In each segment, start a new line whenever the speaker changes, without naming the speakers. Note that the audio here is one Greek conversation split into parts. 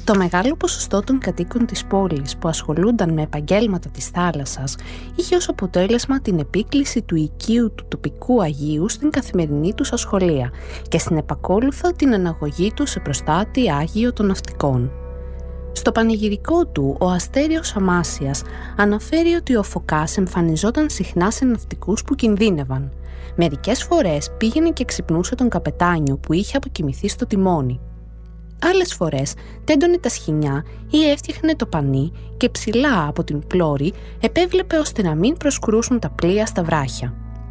Το μεγάλο ποσοστό των κατοίκων της πόλης που ασχολούνταν με επαγγέλματα της θάλασσας είχε ως αποτέλεσμα την επίκληση του οικείου του τοπικού Αγίου στην καθημερινή τους ασχολία και στην επακόλουθα την αναγωγή του σε προστάτη Άγιο των Ναυτικών. Στο πανηγυρικό του, ο Αστέριος Αμάσιας αναφέρει ότι ο Φωκάς εμφανιζόταν συχνά σε ναυτικούς που κινδύνευαν. Μερικές φορές πήγαινε και ξυπνούσε τον καπετάνιο που είχε αποκοιμηθεί στο τιμόνι. Άλλες φορές τέντωνε τα σχοινιά ή έφτιαχνε το πανί και ψηλά από την πλώρη επέβλεπε ώστε να μην προσκρούσουν τα πλοία στα βράχια.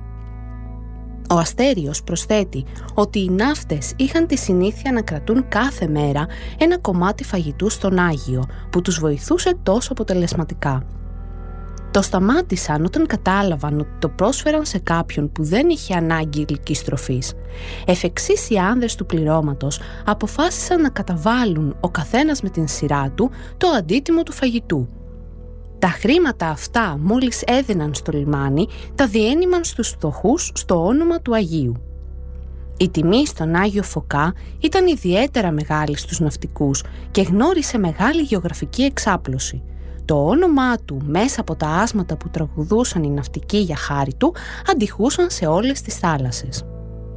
Ο Αστέριος προσθέτει ότι οι ναύτες είχαν τη συνήθεια να κρατούν κάθε μέρα ένα κομμάτι φαγητού στον Άγιο που τους βοηθούσε τόσο αποτελεσματικά. Το σταμάτησαν όταν κατάλαβαν ότι το πρόσφεραν σε κάποιον που δεν είχε ανάγκη γλυκής τροφής. Εφ' εξής οι άνδρες του πληρώματος αποφάσισαν να καταβάλουν ο καθένας με την σειρά του το αντίτιμο του φαγητού. Τα χρήματα αυτά μόλις έδιναν στο λιμάνι, τα διένυμαν στους φτωχούς στο όνομα του Αγίου. Η τιμή στον Άγιο Φωκά ήταν ιδιαίτερα μεγάλη στους ναυτικούς και γνώρισε μεγάλη γεωγραφική εξάπλωση. Το όνομά του μέσα από τα άσματα που τραγουδούσαν οι ναυτικοί για χάρη του αντιχούσαν σε όλες τις θάλασσες.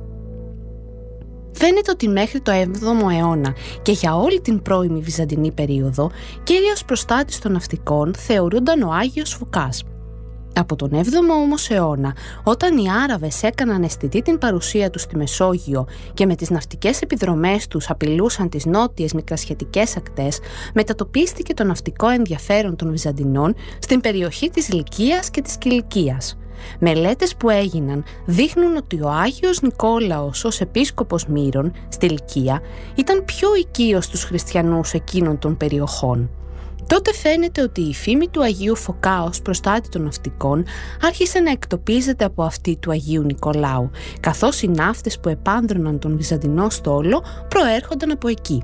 Φαίνεται ότι μέχρι το 7ο αιώνα και για όλη την πρώιμη Βυζαντινή περίοδο, κύριος προστάτης των ναυτικών θεωρούνταν ο Άγιος Φωκάς. Από τον 7ο όμως αιώνα, όταν οι Άραβες έκαναν αισθητή την παρουσία τους στη Μεσόγειο και με τις ναυτικές επιδρομές τους απειλούσαν τις νότιες μικρασιατικές ακτές, μετατοπίστηκε το ναυτικό ενδιαφέρον των Βυζαντινών στην περιοχή της Λυκίας και της Κιλικίας. Μελέτες που έγιναν δείχνουν ότι ο Άγιος Νικόλαος ως επίσκοπος Μύρων στη Λυκία ήταν πιο οικείος στους χριστιανούς εκείνων των περιοχών. Τότε φαίνεται ότι η φήμη του Αγίου Φωκά ως προστάτη των ναυτικών άρχισε να εκτοπίζεται από αυτή του Αγίου Νικολάου, καθώς οι ναύτες που επάνδρωναν τον Βυζαντινό στόλο προέρχονταν από εκεί.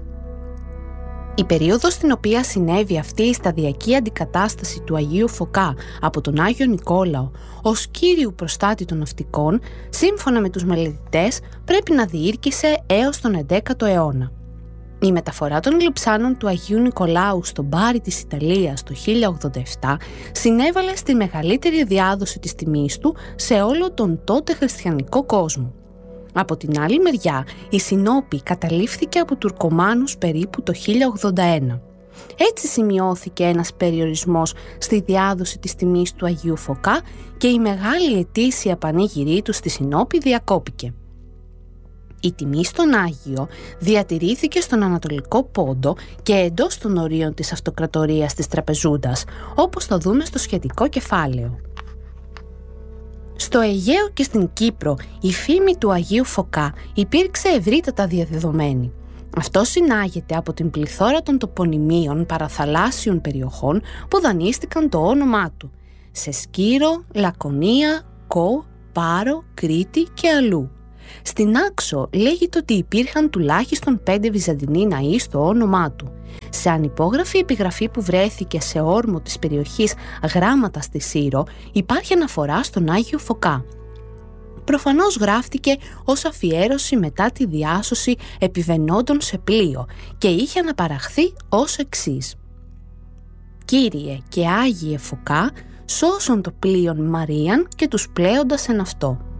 Η περίοδος στην οποία συνέβη αυτή η σταδιακή αντικατάσταση του Αγίου Φωκά από τον Άγιο Νικόλαο ως κύριου προστάτη των ναυτικών, σύμφωνα με τους μελετητές, πρέπει να διήρκησε έως τον 11ο αιώνα. Η μεταφορά των λειψάνων του Αγίου Νικολάου στον Μπάρι της Ιταλίας το 1087 συνέβαλε στη μεγαλύτερη διάδοση της τιμής του σε όλο τον τότε χριστιανικό κόσμο. Από την άλλη μεριά, η Σινόπη καταλήφθηκε από Τουρκομάνους περίπου το 1081. Έτσι σημειώθηκε ένας περιορισμός στη διάδοση της τιμής του Αγίου Φωκά και η μεγάλη ετήσια πανήγυρή του στη Σινόπη διακόπηκε. Η τιμή στον Άγιο διατηρήθηκε στον Ανατολικό Πόντο και εντός των ορίων της αυτοκρατορίας της Τραπεζούντας, όπως θα δούμε στο σχετικό κεφάλαιο. Στο Αιγαίο και στην Κύπρο η φήμη του Αγίου Φωκά υπήρξε ευρύτατα διαδεδομένη. Αυτό συνάγεται από την πληθώρα των τοπονυμίων παραθαλάσσιων περιοχών που δανείστηκαν το όνομά του, σε Σκύρο, Λακωνία, Κο, Πάρο, Κρήτη και αλλού. Στην Άξο λέγεται ότι υπήρχαν τουλάχιστον 5 Βυζαντινοί ναοί στο όνομά του. Σε ανυπόγραφη επιγραφή που βρέθηκε σε όρμο της περιοχής Γράμματα στη Σύρο υπάρχει αναφορά στον Άγιο Φωκά. Προφανώς γράφτηκε ως αφιέρωση μετά τη διάσωση επιβαινόντων σε πλοίο και είχε αναπαραχθεί ως εξής: «Κύριε και Άγιε Φωκά, σώσον το πλοίον Μαρίαν και τους πλέοντας εν αυτό».